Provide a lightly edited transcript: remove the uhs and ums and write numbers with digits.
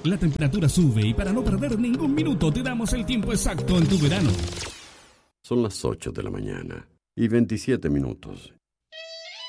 La temperatura sube y para no perder ningún minuto te damos el tiempo exacto en tu verano. Son las 8 de la mañana y 27 minutos.